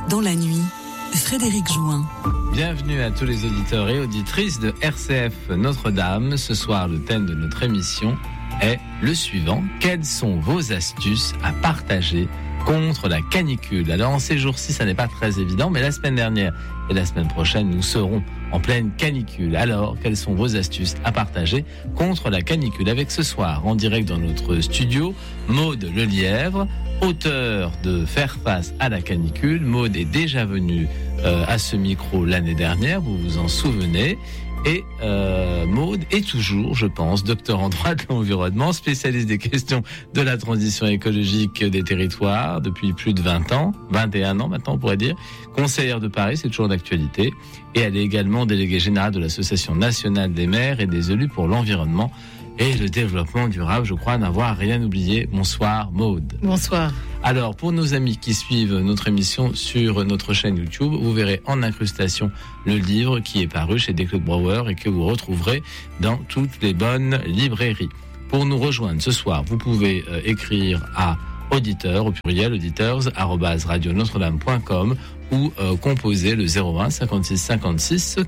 Dans la nuit, Frédéric Jouin. Bienvenue à tous les auditeurs et auditrices de RCF Notre-Dame. Ce soir, le thème de notre émission est le suivant. Quelles sont vos astuces à partager contre la canicule? Alors, en ces jours-ci, ça n'est pas très évident, mais la semaine dernière et la semaine prochaine, nous serons en pleine canicule. Alors, quelles sont vos astuces à partager contre la canicule? Avec ce soir, en direct dans notre studio, Maude Lelièvre, auteure de Faire face à la canicule. Maude est déjà venue à ce micro l'année dernière, vous vous en souvenez. Et Maude est toujours, je pense, docteur en droit de l'environnement, spécialiste des questions de la transition écologique des territoires depuis plus de 20 ans, 21 ans maintenant on pourrait dire, conseillère de Paris, c'est toujours d'actualité, et elle est également déléguée générale de l'Association nationale des maires et des élus pour l'environnement et le développement durable, je crois n'avoir rien oublié. Bonsoir Maude. Bonsoir. Alors, pour nos amis qui suivent notre émission sur notre chaîne YouTube, vous verrez en incrustation le livre qui est paru chez Desclés Brouwer et que vous retrouverez dans toutes les bonnes librairies. Pour nous rejoindre ce soir, vous pouvez écrire à auditeurs, au pluriel, auditeurs@radionotre-dame.com ou composer le 01 56 56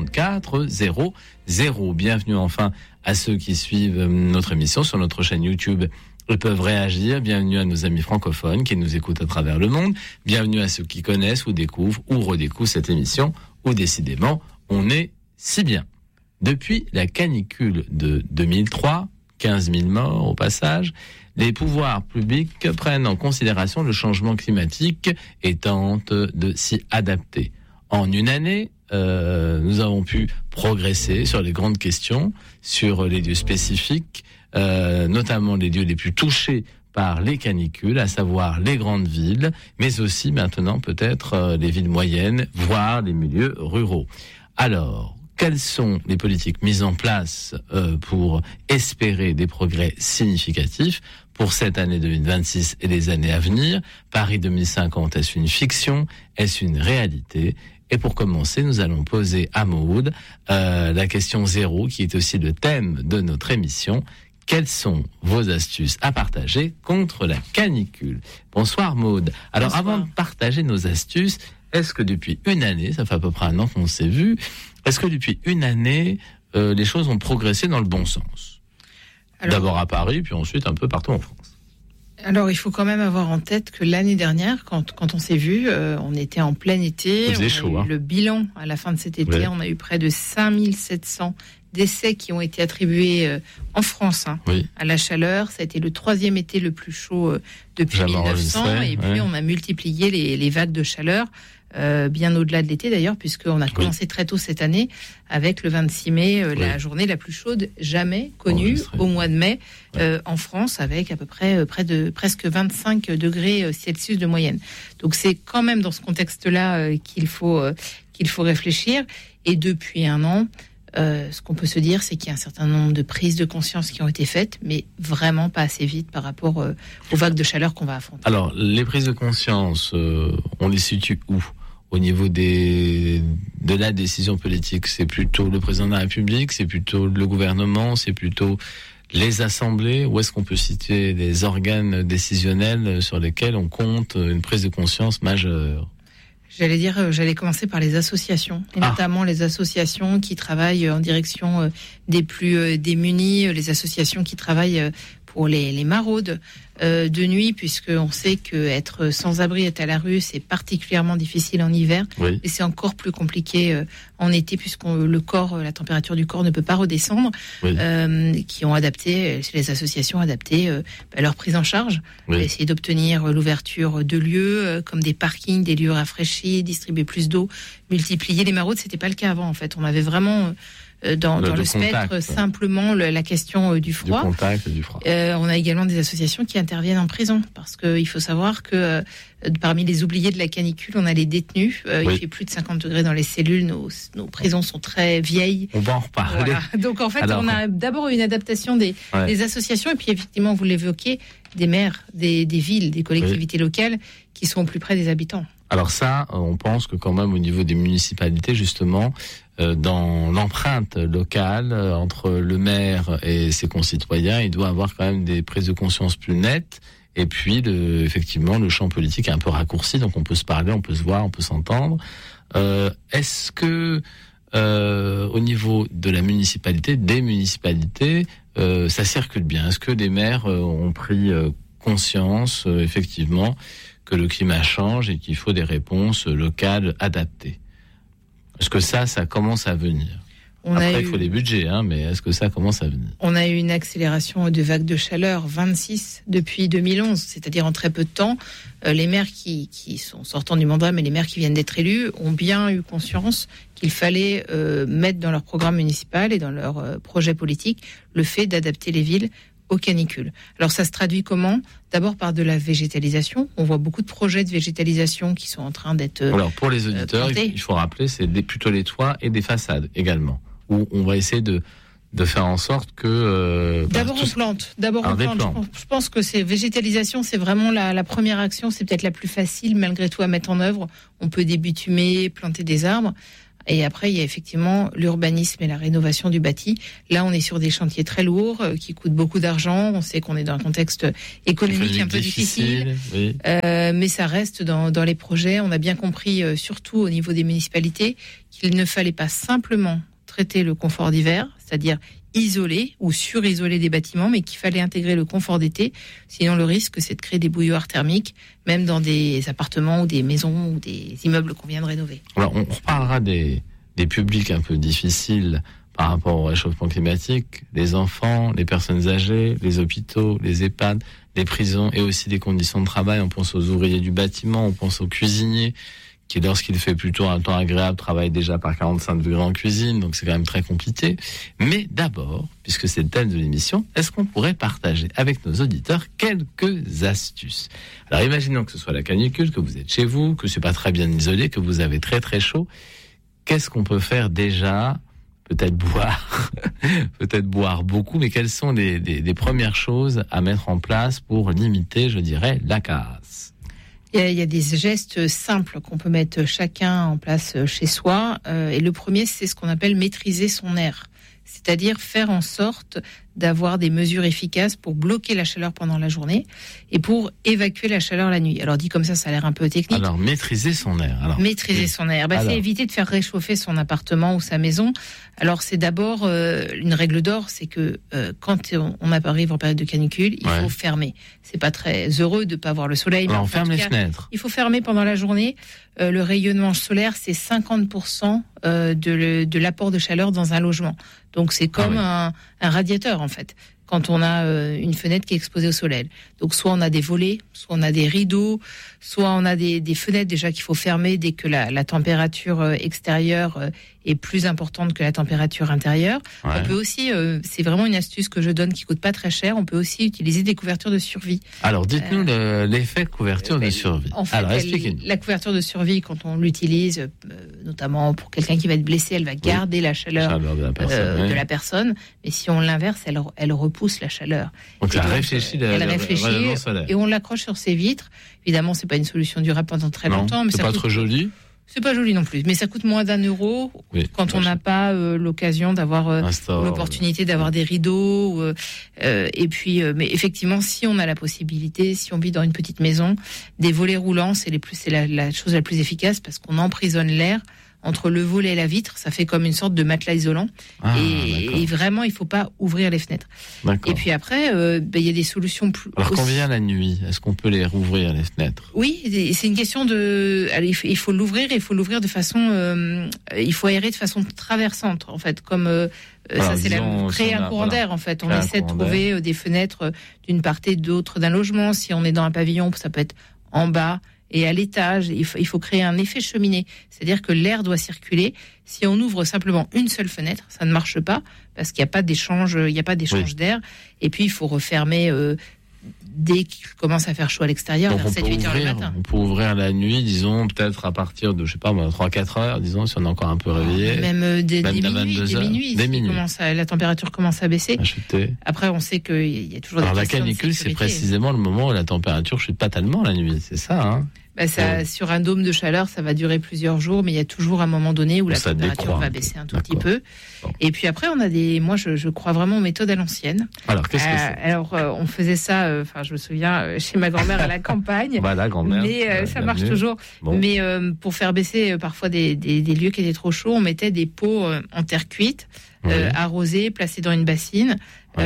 44 00. Bienvenue enfin à ceux qui suivent notre émission sur notre chaîne YouTube. Ils peuvent réagir. Bienvenue à nos amis francophones qui nous écoutent à travers le monde. Bienvenue à ceux qui connaissent ou découvrent ou redécouvrent cette émission, où décidément, on est si bien. Depuis la canicule de 2003, 15 000 morts au passage, les pouvoirs publics prennent en considération le changement climatique et tentent de s'y adapter. En une année, nous avons pu progresser sur les grandes questions, sur les lieux spécifiques, notamment les lieux les plus touchés par les canicules, à savoir les grandes villes, mais aussi maintenant peut-être les villes moyennes, voire les milieux ruraux. Alors, quelles sont les politiques mises en place pour espérer des progrès significatifs pour cette année 2026 et les années à venir? Paris 2050, est-ce une fiction? Est-ce une réalité? Et pour commencer, nous allons poser à Maude la question 0, qui est aussi le thème de notre émission. Quelles sont vos astuces à partager contre la canicule? Bonsoir Maude. Alors bonsoir. Avant de partager nos astuces, est-ce que depuis une année, ça fait à peu près un an qu'on s'est vu, est-ce que depuis une année, les choses ont progressé dans le bon sens? D'abord à Paris, puis ensuite un peu partout en France. Alors, il faut quand même avoir en tête que l'année dernière, quand on s'est vu, on était en plein été. Il faisait chaud, Le bilan à la fin de cet été, on a eu près de 5700 décès qui ont été attribués en France à la chaleur. Ça a été le 3e été le plus chaud depuis 1900. Et puis, on a multiplié les vagues de chaleur. Bien au-delà de l'été d'ailleurs, puisqu'on a commencé très tôt cette année avec le 26 mai, la journée la plus chaude jamais connue au mois de mai en France, avec à peu près presque 25 degrés Celsius de moyenne. Donc c'est quand même dans ce contexte-là qu'il faut réfléchir. Et depuis un an, ce qu'on peut se dire, c'est qu'il y a un certain nombre de prises de conscience qui ont été faites, mais vraiment pas assez vite par rapport aux vagues de chaleur qu'on va affronter. Alors, les prises de conscience, on les situe où? Au niveau de la décision politique, c'est plutôt le président de la République, c'est plutôt le gouvernement, c'est plutôt les assemblées? Où est-ce qu'on peut situer les organes décisionnels sur lesquels on compte une prise de conscience majeure? J'allais commencer par les associations, et notamment les associations qui travaillent en direction des plus démunis, les associations qui travaillent pour les maraudes de nuit, puisqu'on sait qu'être sans-abri, être à la rue, c'est particulièrement difficile en hiver, et c'est encore plus compliqué en été, puisque la température du corps ne peut pas redescendre, qui ont adapté, les associations adapté leur prise en charge, essayer d'obtenir l'ouverture de lieux, comme des parkings, des lieux rafraîchis, distribuer plus d'eau, multiplier les maraudes. C'était pas le cas avant, en fait. On avait vraiment dans le spectre simplement la question du froid. Du contact, du froid. On a également des associations qui interviennent en prison, parce qu'il faut savoir que parmi les oubliés de la canicule, on a les détenus. Il fait plus de 50 degrés dans les cellules. Nos prisons sont très vieilles. On va en reparler. Voilà. Donc en fait, on a d'abord une adaptation des associations, et puis effectivement, vous l'évoquez, des maires, des villes, des collectivités locales qui sont au plus près des habitants. Alors ça, on pense que quand même au niveau des municipalités, justement, dans l'empreinte locale entre le maire et ses concitoyens, il doit avoir quand même des prises de conscience plus nettes Et puis, effectivement, le champ politique est un peu raccourci, donc on peut se parler, on peut se voir, on peut s'entendre. Est-ce que, au niveau de la municipalité, des municipalités, ça circule bien? Est-ce que les maires ont pris conscience, effectivement, que le climat change et qu'il faut des réponses locales adaptées? Est-ce que ça commence à venir? Après, il faut des budgets, mais est-ce que ça commence à venir? On a eu une accélération de vagues de chaleur, 26 depuis 2011, c'est-à-dire en très peu de temps. Les maires qui sont sortants du mandat, mais les maires qui viennent d'être élus, ont bien eu conscience qu'il fallait mettre dans leur programme municipal et dans leur projet politique le fait d'adapter les villes aux canicules. Alors ça se traduit comment? D'abord par de la végétalisation. On voit beaucoup de projets de végétalisation qui sont en train d'être Alors pour les auditeurs, il faut rappeler, c'est plutôt les toits et des façades également, où on va essayer de faire en sorte que... D'abord on plante. Je pense que c'est végétalisation, c'est vraiment la première action, c'est peut-être la plus facile malgré tout à mettre en œuvre. On peut débitumer, planter des arbres. Et après, il y a effectivement l'urbanisme et la rénovation du bâti. Là, on est sur des chantiers très lourds qui coûtent beaucoup d'argent. On sait qu'on est dans un contexte économique un peu difficile. Oui. Mais ça reste dans les projets. On a bien compris, surtout au niveau des municipalités, qu'il ne fallait pas simplement traiter le confort d'hiver, c'est-à-dire isoler ou surisoler des bâtiments, mais qu'il fallait intégrer le confort d'été. Sinon, le risque, c'est de créer des bouilloires thermiques, même dans des appartements ou des maisons ou des immeubles qu'on vient de rénover. Alors, on reparlera des publics un peu difficiles par rapport au réchauffement climatique, les enfants, les personnes âgées, les hôpitaux, les EHPAD, les prisons et aussi des conditions de travail. On pense aux ouvriers du bâtiment, on pense aux cuisiniers, qui lorsqu'il fait plutôt un temps agréable travaille déjà par 45 degrés en cuisine, donc c'est quand même très compliqué. Mais d'abord, puisque c'est le thème de l'émission, est-ce qu'on pourrait partager avec nos auditeurs quelques astuces? Alors imaginons que ce soit la canicule, que vous êtes chez vous, que c'est pas très bien isolé, que vous avez très très chaud. Qu'est-ce qu'on peut faire déjà? Peut-être boire beaucoup, mais quelles sont les premières choses à mettre en place pour limiter, je dirais, la casse? Il y a des gestes simples qu'on peut mettre chacun en place chez soi. Et le premier, c'est ce qu'on appelle maîtriser son air. C'est-à-dire faire en sorte d'avoir des mesures efficaces pour bloquer la chaleur pendant la journée et pour évacuer la chaleur la nuit. Alors dit comme ça a l'air un peu technique. Alors maîtriser son air. Son air, c'est éviter de faire réchauffer son appartement ou sa maison. Alors c'est d'abord une règle d'or, c'est que quand on arrive en période de canicule, il faut fermer. C'est pas très heureux de pas voir le soleil. Alors on ferme les fenêtres. Il faut fermer pendant la journée. Le rayonnement solaire, c'est 50% de l'apport de chaleur dans un logement. Donc c'est comme un radiateur en fait, quand on a une fenêtre qui est exposée au soleil. Donc soit on a des volets, soit on a des rideaux, soit on a des fenêtres déjà qu'il faut fermer dès que la température extérieure est plus importante que la température intérieure. On peut aussi, c'est vraiment une astuce que je donne qui coûte pas très cher, on peut aussi utiliser des couvertures de survie. Alors dites-nous l'effet couverture de survie. En fait, la couverture de survie, quand on l'utilise, notamment pour quelqu'un qui va être blessé, elle va garder la chaleur de la personne, mais si on l'inverse, elle repousse la chaleur. Donc ça réfléchit le rayonnement solaire. Et on l'accroche sur ses vitres. Évidemment, c'est pas une solution durable pendant très longtemps, mais c'est pas trop joli. C'est pas joli non plus, mais ça coûte moins d'€1 quand on n'a pas l'occasion d'avoir l'opportunité d'avoir des rideaux. Et puis, mais effectivement, si on a la possibilité, si on vit dans une petite maison, des volets roulants, c'est la chose la plus efficace parce qu'on emprisonne l'air entre le volet et la vitre, ça fait comme une sorte de matelas isolant. Et vraiment, il ne faut pas ouvrir les fenêtres. D'accord. Et puis après, y a des solutions plus... Alors, quand vient la nuit, est-ce qu'on peut les rouvrir, les fenêtres? Oui, c'est une question de... Alors, il faut l'ouvrir, et il faut l'ouvrir de façon... il faut aérer de façon traversante, en fait, comme... ça, c'est créer un courant d'air, en fait. On essaie de trouver des fenêtres d'une part et d'autre d'un logement. Si on est dans un pavillon, ça peut être en bas et à l'étage. Il faut créer un effet cheminée. C'est-à-dire que l'air doit circuler. Si on ouvre simplement une seule fenêtre, ça ne marche pas parce qu'il n'y a pas d'échange, d'air. Et puis, il faut refermer dès qu'il commence à faire chaud à l'extérieur, vers 7-8 heures le matin. On peut ouvrir la nuit, disons, peut-être à partir de, 3-4 heures, disons, si on est encore un peu réveillé. Même dès minuit, la température commence à baisser. Après, on sait qu'il y a toujours des questions de sécurité. La canicule, c'est précisément le moment où la température chute pas tellement la nuit, c'est ça, hein? Sur un dôme de chaleur, ça va durer plusieurs jours, mais il y a toujours un moment donné où la température va baisser un tout petit peu. Bon. Et puis après, on a moi, je crois vraiment aux méthodes à l'ancienne. Alors, qu'est-ce que c'est ? Alors, on faisait ça, je me souviens, chez ma grand-mère à la campagne. Voilà, grand-mère. Mais ça marche toujours. Bon. Mais pour faire baisser parfois des lieux qui étaient trop chauds, on mettait des pots en terre cuite, arrosés, placés dans une bassine.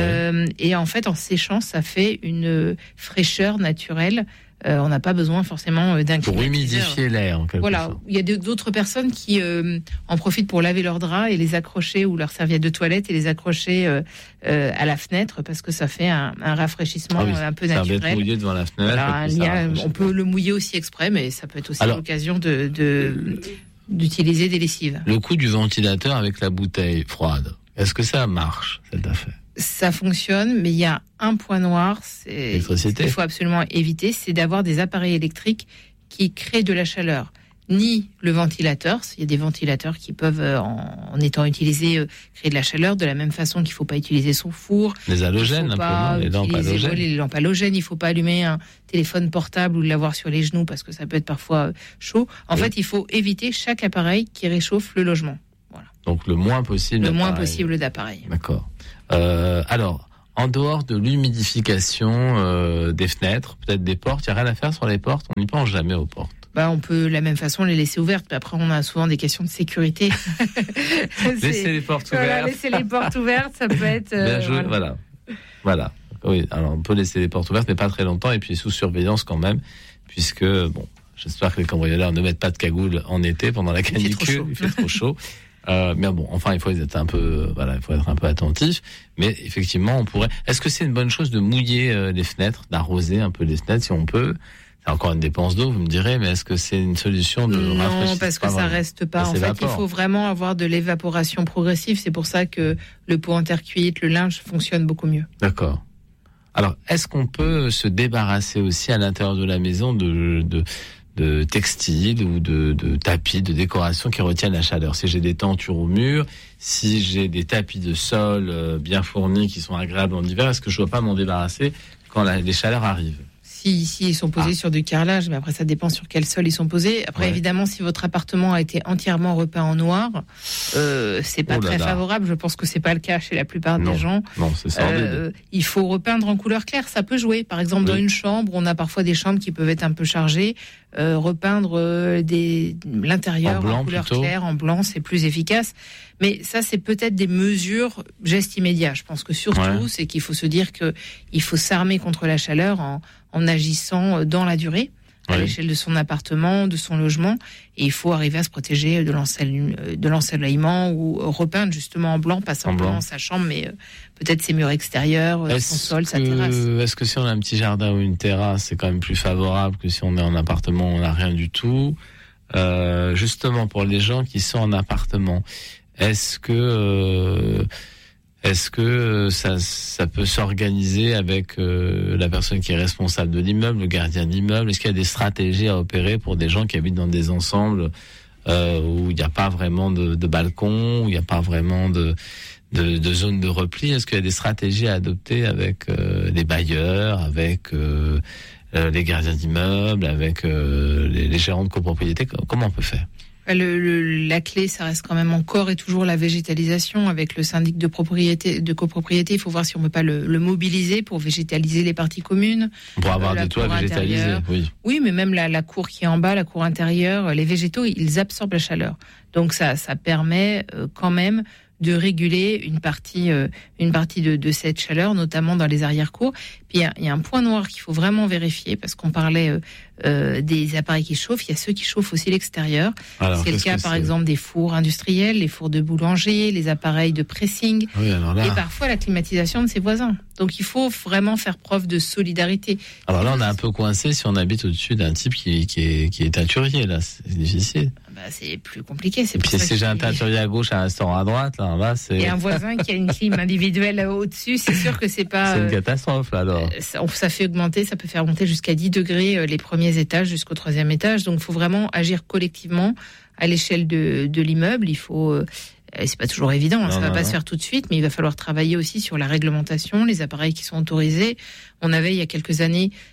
Et en fait, en séchant, ça fait une fraîcheur naturelle. On n'a pas besoin forcément d'un climatiseur. Pour humidifier l'air, en quelque sorte. Il y a d'autres personnes qui en profitent pour laver leurs draps et les accrocher, ou leurs serviettes de toilette, et les accrocher à la fenêtre, parce que ça fait un rafraîchissement un peu naturel. Serviette mouillée devant la fenêtre. On peut le mouiller aussi exprès, mais ça peut être aussi l'occasion d'utiliser des lessives. Le coup du ventilateur avec la bouteille froide, est-ce que ça marche, cette affaire ? Ça fonctionne, mais il y a un point noir, qu'il faut absolument éviter, c'est d'avoir des appareils électriques qui créent de la chaleur. Ni le ventilateur, il y a des ventilateurs qui peuvent, en étant utilisés, créer de la chaleur, de la même façon qu'il ne faut pas utiliser son four. Les halogènes, les lampes halogènes. Les lampes halogènes, il ne faut pas allumer un téléphone portable ou l'avoir sur les genoux, parce que ça peut être parfois chaud. En fait, il faut éviter chaque appareil qui réchauffe le logement. Voilà. Donc le moins possible d'appareils. D'accord. Alors, en dehors de l'humidification des fenêtres, peut-être des portes, il n'y a rien à faire sur les portes, on n'y pense jamais aux portes. On peut de la même façon les laisser ouvertes, mais après on a souvent des questions de sécurité. Laisser les portes ouvertes. Laisser les portes ouvertes, ça peut être... Bien joué, voilà. Oui, alors on peut laisser les portes ouvertes, mais pas très longtemps, et puis sous surveillance quand même, puisque, j'espère que les cambrioleurs ne mettent pas de cagoule en été pendant la canicule, il fait trop chaud. Mais il faut être un peu, il faut être un peu attentif. Mais effectivement, on pourrait. Est-ce que c'est une bonne chose de mouiller les fenêtres, d'arroser un peu les fenêtres si on peut ? C'est encore une dépense d'eau, vous me direz, mais est-ce que c'est une solution de rafraîchissement ? Non, parce que ça reste pas. En fait, il faut vraiment avoir de l'évaporation progressive. C'est pour ça que le pot en terre cuite, le linge fonctionne beaucoup mieux. D'accord. Alors, est-ce qu'on peut se débarrasser aussi à l'intérieur de la maison de textiles ou de tapis, de décoration qui retiennent la chaleur? Si j'ai des tentures au mur, si j'ai des tapis de sol bien fournis qui sont agréables en hiver, est-ce que je ne dois pas m'en débarrasser quand les chaleurs arrivent? Si ils sont posés sur du carrelage, mais après ça dépend sur quel sol ils sont posés. Après évidemment, si votre appartement a été entièrement repeint en noir, c'est pas très favorable. Je pense que c'est pas le cas chez la plupart des gens. Non, c'est ça. Il faut repeindre en couleur claire, ça peut jouer. Par exemple, dans une chambre, on a parfois des chambres qui peuvent être un peu chargées. Repeindre l'intérieur en couleur claire, en blanc, c'est plus efficace. Mais ça, c'est peut-être des mesures, gestes immédiats. Je pense que surtout, c'est qu'il faut se dire que il faut s'armer contre la chaleur en agissant dans la durée, à l'échelle de son appartement, de son logement. Et il faut arriver à se protéger de l'ensoleillement ou repeindre justement en blanc, pas simplement sa chambre, mais peut-être ses murs extérieurs, son sol, sa terrasse. Est-ce que si on a un petit jardin ou une terrasse, c'est quand même plus favorable que si on est en appartement, on n'a rien du tout? Justement, pour les gens qui sont en appartement, est-ce que ça peut s'organiser avec la personne qui est responsable de l'immeuble, le gardien d'immeuble? Est-ce qu'il y a des stratégies à opérer pour des gens qui habitent dans des ensembles où il n'y a pas vraiment de balcon, où il n'y a pas vraiment de zone de repli? Est-ce qu'il y a des stratégies à adopter avec les bailleurs, avec les gardiens d'immeuble, avec les gérants de copropriété? Comment on peut faire? La clé, ça reste quand même encore et toujours la végétalisation avec le syndic de copropriété. Il faut voir si on ne peut pas le mobiliser pour végétaliser les parties communes. Pour avoir des toits végétalisés, Oui, mais même la cour qui est en bas, la cour intérieure, les végétaux, ils absorbent la chaleur. Donc ça permet quand même de réguler une partie de cette chaleur, notamment dans les arrière-cours. Puis il y a un point noir qu'il faut vraiment vérifier, parce qu'on parlait des appareils qui chauffent, il y a ceux qui chauffent aussi l'extérieur. C'est le cas par exemple des fours industriels, les fours de boulanger, les appareils de pressing, et parfois la climatisation de ses voisins. Donc il faut vraiment faire preuve de solidarité. Alors là on est un peu coincé si on habite au-dessus d'un type qui est teinturier, là c'est difficile. C'est plus compliqué. Et puis si j'ai un teinturier à gauche, un restaurant à droite, là c'est... Et un voisin qui a une clim individuelle au-dessus, c'est sûr que c'est pas... C'est une catastrophe, là, alors. Ça fait augmenter, ça peut faire monter jusqu'à 10 degrés les premiers étages jusqu'au 3e étage. Donc il faut vraiment agir collectivement à l'échelle de l'immeuble. Il faut... c'est pas toujours évident, ça va pas se faire tout de suite, mais il va falloir travailler aussi sur la réglementation, les appareils qui sont autorisés. On avait il y a quelques années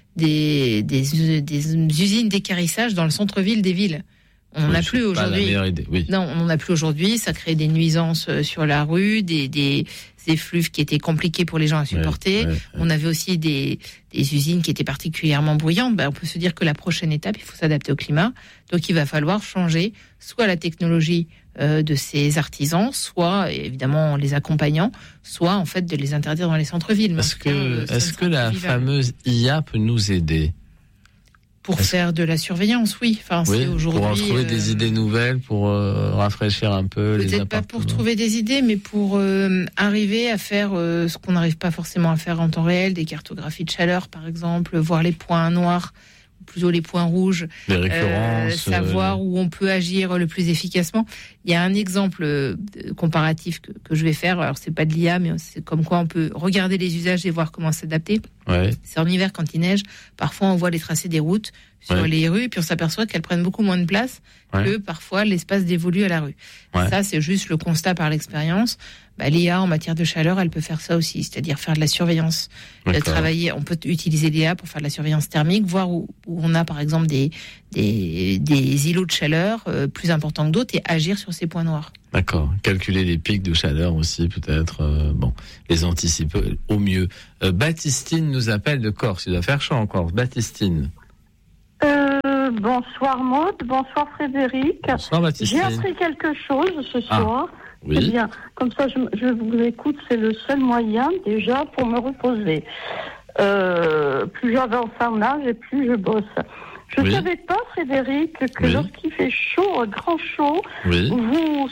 usines d'équarrissage dans le centre-ville des villes. On n'en a plus aujourd'hui. Non, on n'en a plus aujourd'hui. Ça crée des nuisances sur la rue, des effluves qui étaient compliqués pour les gens à supporter. On avait aussi des usines qui étaient particulièrement bruyantes. On peut se dire que la prochaine étape, il faut s'adapter au climat. Donc, il va falloir changer soit la technologie de ces artisans, soit évidemment en les accompagnant, soit en fait de les interdire dans les centres-villes. Est-ce que la fameuse IA peut nous aider? Pour faire de la surveillance, oui. C'est aujourd'hui, pour trouver des idées nouvelles, pour rafraîchir un peu les appartements. Peut-être pas pour trouver des idées, mais pour arriver à faire ce qu'on n'arrive pas forcément à faire en temps réel, des cartographies de chaleur, par exemple, voir les points noirs, ou plutôt les points rouges, les récurrences, savoir où on peut agir le plus efficacement. Il y a un exemple comparatif que je vais faire. Alors, c'est pas de l'IA, mais c'est comme quoi on peut regarder les usages et voir comment s'adapter. C'est en hiver quand il neige. Parfois, on voit les tracés des routes sur les rues, et puis on s'aperçoit qu'elles prennent beaucoup moins de place que parfois l'espace dévolu à la rue. Ça, c'est juste le constat par l'expérience. L'IA en matière de chaleur, elle peut faire ça aussi, c'est-à-dire faire de la surveillance, travailler. On peut utiliser l'IA pour faire de la surveillance thermique, voir où on a par exemple des îlots de chaleur plus importants que d'autres et agir sur ces points noirs. D'accord. Calculer les pics de chaleur aussi, peut-être. Les anticiper au mieux. Baptistine nous appelle de Corse. Il doit faire chaud en Corse. Baptistine. Bonsoir Maud, bonsoir Frédéric. Bonsoir Baptistine. J'ai appris quelque chose ce soir. Oui. Eh bien, comme ça je vous écoute, c'est le seul moyen déjà pour me reposer. Plus j'avance en âge et plus je bosse. Je ne savais pas, Frédéric, que lorsqu'il fait chaud, grand chaud, vous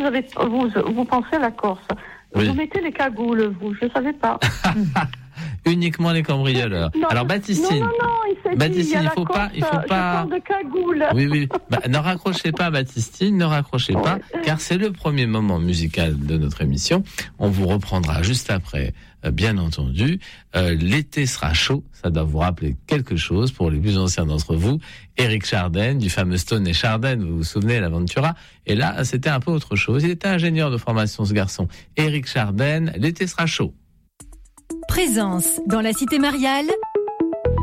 pensez à la Corse. Vous mettez les cagoules, vous. Je ne savais pas. Uniquement les cambrioleurs. Non, alors Baptistine, Baptistine, il faut pas. Je parle de cagoules. Oui. Ne raccrochez pas, Baptistine, ne raccrochez pas, car c'est le premier moment musical de notre émission. On vous reprendra juste après, bien entendu. L'été sera chaud, ça doit vous rappeler quelque chose pour les plus anciens d'entre vous. Éric Chardin, du fameux Stone et Chardin, vous vous souvenez, l'Aventura. Et là, c'était un peu autre chose. Il était ingénieur de formation, ce garçon. Éric Chardin, l'été sera chaud. Présence dans la Cité Mariale,